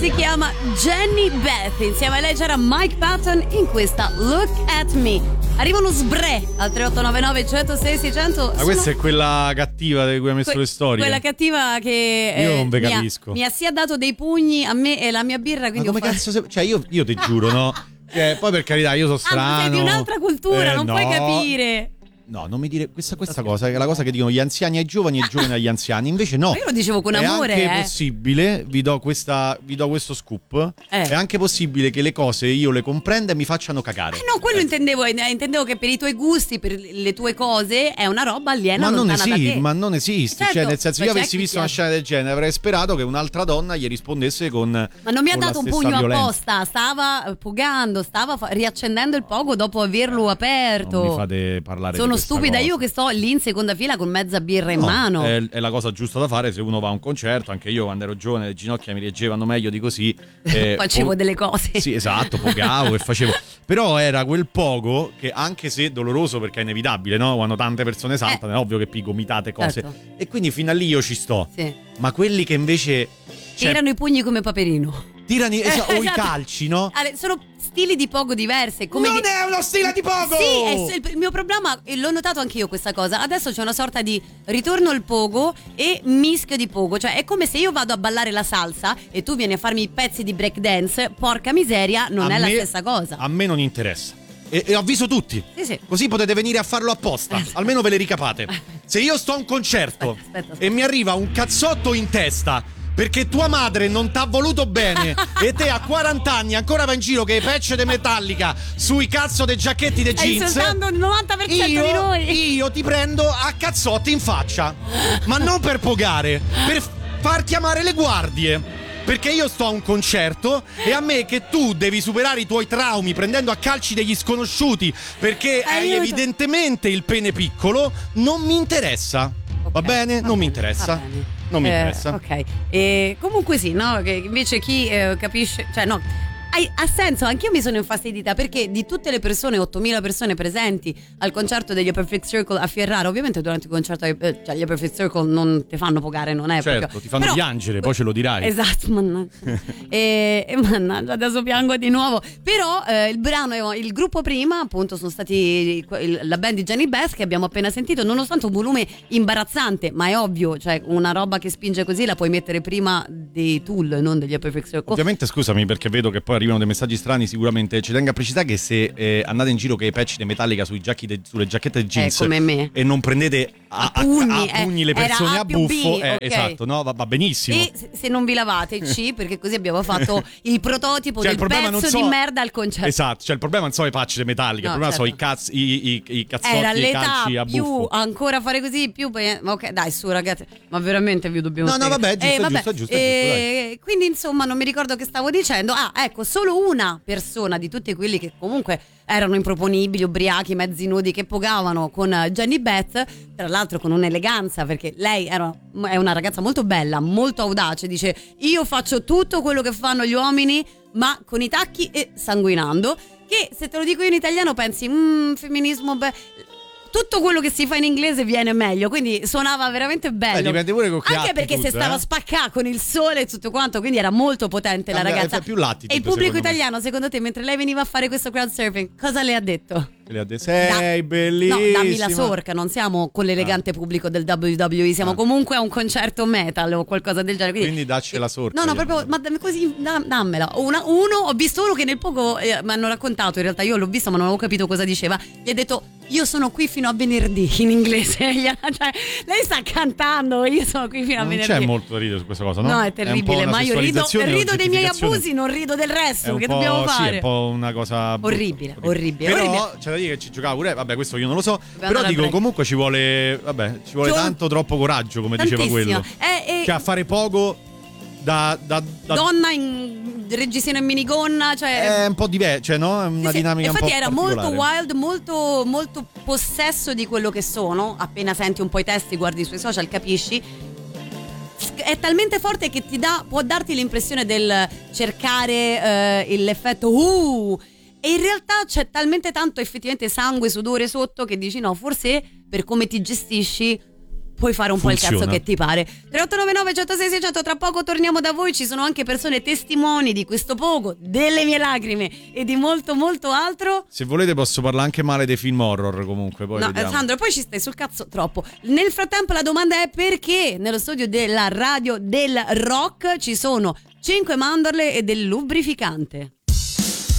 si chiama Jenny Beth. Insieme a lei c'era Mike Patton in questa Look at Me. Arriva uno sbre al 3899 106 600. Ma questa è quella cattiva di cui hai messo le storie? Quella cattiva che io non ve capisco. Mi ha sia dato dei pugni a me e la mia birra. Quindi ma come cazzo cioè io ti giuro, no? Poi per carità, io sono strano. Ma sei di un'altra cultura, non no. puoi capire. No, non mi dire questa cosa, che è la cosa che dicono gli anziani ai giovani e i giovani agli anziani. Invece no. Ma io lo dicevo con amore. È anche possibile, vi do questo scoop. È anche possibile che le cose io le comprenda e mi facciano cagare. No, quello intendevo che per i tuoi gusti, per le tue cose è una roba aliena. Ma non esiste. Certo, cioè, nel senso, io avessi visto una certo. scena del genere, avrei sperato che un'altra donna gli rispondesse con. Ma non mi ha dato un pugno violenza. apposta, stava pogando, stava riaccendendo il pogo dopo averlo aperto. Non mi fate parlare Sono di questa stupida cosa. io che sto lì in seconda fila con mezza birra in mano. È la cosa giusta da fare se uno va a un concerto. Anche io quando ero giovane le ginocchia mi reggevano meglio di così. Facevo delle cose. Sì, esatto, pogavo e facevo. Però era quel pogo che, anche se doloroso perché è inevitabile, no? Quando tante persone saltano è ovvio che gomitate cose. Certo. E quindi fino a lì io ci sto. Sì. Ma quelli che invece tirano i pugni come Paperino. Tirano o i Esatto. calci, no? Sono stili di pogo diversi. Come non è uno stile di pogo! Sì, il mio problema, e l'ho notato anche io questa cosa. Adesso c'è una sorta di ritorno al pogo e mischio di pogo. Cioè è come se io vado a ballare la salsa e tu vieni a farmi i pezzi di breakdance. Porca miseria, non è la stessa cosa. A me non interessa. E avviso tutti. Sì. Così potete venire a farlo apposta. Almeno ve le ricapate. Se io sto a un concerto Aspetta. e mi arriva un cazzotto in testa perché tua madre non t'ha voluto bene e te a 40 anni ancora vai in giro che hai patch di Metallica sui cazzo dei giacchetti dei jeans, stai insultando il 90% di noi. io ti prendo a cazzotti in faccia. Ma non per pogare, per far chiamare le guardie. Perché io sto a un concerto e a me che tu devi superare i tuoi traumi prendendo a calci degli sconosciuti perché hai evidentemente il pene piccolo, non mi interessa. Va bene? Non mi interessa. Non mi interessa. Ok. E comunque sì, no? Che invece chi capisce, cioè no. Ha senso, anch'io mi sono infastidita perché di tutte le persone, 8.000 persone presenti al concerto degli Perfect Circle a Ferrara, ovviamente durante il concerto cioè gli Perfect Circle non ti fanno pogare, non è certo, proprio, ti fanno piangere, poi ce lo dirai. Esatto, mannaggia. Mannaggia, adesso piango di nuovo. Però il brano, il gruppo prima appunto sono stati la band di Jenny Beth che abbiamo appena sentito, nonostante un volume imbarazzante, ma è ovvio, cioè una roba che spinge così la puoi mettere prima dei Tool, non degli Perfect Circle. Ovviamente scusami perché vedo che poi arrivano dei messaggi strani, sicuramente ci tengo a precisare che se andate in giro che i patch di Metallica sulle giacchette di jeans come me. e non prendete a pugni le persone a buffo, okay. esatto, no? Va benissimo. E se non vi lavate perché così abbiamo fatto il prototipo cioè, del pezzo di merda al concerto. Esatto, cioè il problema non sono i patch di Metallica, No, il problema certo. sono i cazzotti era e i l'età calci a più buffo. ancora fare così più ok dai su ragazzi, ma veramente vi dobbiamo No vabbè, giusto dai. Quindi insomma non mi ricordo che stavo dicendo. Ecco, solo una persona di tutti quelli che comunque erano improponibili, ubriachi, mezzi nudi che pogavano con Jenny Beth, tra l'altro con un'eleganza perché lei è una ragazza molto bella, molto audace, dice io faccio tutto quello che fanno gli uomini ma con i tacchi e sanguinando, che se te lo dico io in italiano pensi femminismo tutto quello che si fa in inglese viene meglio, quindi suonava veramente bello. Dipende pure con che anche perché attitude, se stava a spaccare con il sole e tutto quanto, quindi era molto potente la ragazza. Più l'attitude, e il pubblico secondo me. italiano, secondo te, mentre lei veniva a fare questo crowd surfing, cosa le ha detto? Le ha detto, sei bellissima. No, dammi la sorca, non siamo con l'elegante pubblico del WWE, siamo comunque a un concerto metal o qualcosa del genere. Quindi dacci la sorca. No, proprio, ma così, dammela. Ho visto uno che nel poco mi hanno raccontato, in realtà io l'ho visto ma non avevo capito cosa diceva. Gli ha detto, io sono qui fino a venerdì, in inglese. Cioè, lei sta cantando, io sono qui fino a venerdì. Non c'è molto da ridere su questa cosa, no? No, è terribile, ma io rido dei miei abusi, abusi, non rido del resto. Che dobbiamo fare? Sì, è un po' una cosa orribile. Però c'è da dire che ci giocava pure, vabbè, questo io non lo so. Però dico, comunque ci vuole tanto troppo coraggio, come diceva quello. Cioè a fare poco da donna in reggiseno in minigonna, cioè è un po' diverso, cioè no? È una dinamica un po' infatti era particolare. molto wild, molto molto possesso di quello che sono. Appena senti un po' i testi, guardi i suoi social, capisci. È talmente forte che può darti l'impressione del cercare l'effetto e in realtà c'è talmente tanto effettivamente sangue, sudore sotto che dici no, forse per come ti gestisci puoi fare un po' il Funziona. cazzo che ti pare. 3899 106 600, tra poco torniamo da voi, ci sono anche persone testimoni di questo pogo, delle mie lacrime e di molto molto altro. Se volete posso parlare anche male dei film horror comunque, poi No, vediamo. Sandro, poi ci stai sul cazzo troppo. Nel frattempo la domanda è: perché nello studio della radio del rock ci sono 5 mandorle e del lubrificante?